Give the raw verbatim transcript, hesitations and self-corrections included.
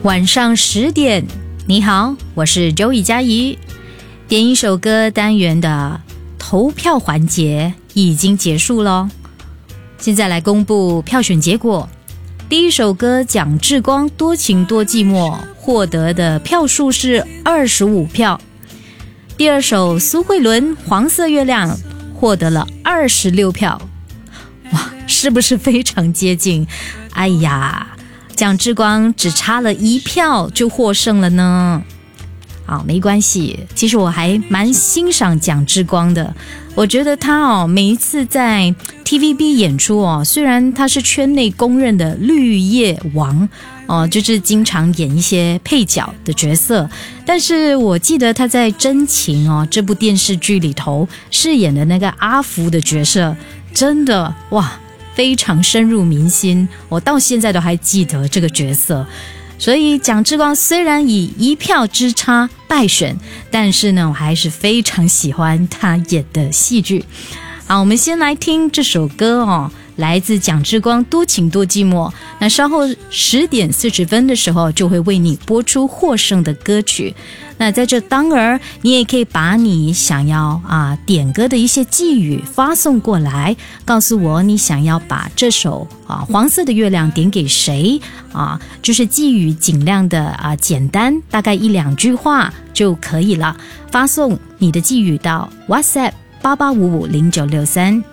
晚上十点，你好，我是周以佳怡。点一首歌单元的投票环节已经结束了，现在来公布票选结果。第一首歌蒋志光《多情多寂寞》获得的票数是二十五票。第二首苏慧伦《黄色月亮》获得了二十六票。哇，是不是非常接近？哎呀，蒋志光只差了一票就获胜了呢。好，没关系，其实我还蛮欣赏蒋志光的。我觉得他哦，每一次在 T V B 演出哦，虽然他是圈内公认的绿叶王哦，就是经常演一些配角的角色，但是我记得他在《真情》哦这部电视剧里头饰演的那个阿福的角色，真的哇，非常深入民心，我到现在都还记得这个角色。所以蒋志光虽然以一票之差败选，但是呢，我还是非常喜欢他演的戏剧。好，我们先来听这首歌哦，来自蒋志光《多情多寂寞》。那稍后十点四十分的时候，就会为你播出获胜的歌曲。那在这当儿，你也可以把你想要啊点歌的一些寄语发送过来，告诉我你想要把这首啊黄色的月亮点给谁啊？就是寄语尽量的啊简单，大概一两句话就可以了。发送你的寄语到 WhatsApp 八八五五零九六三。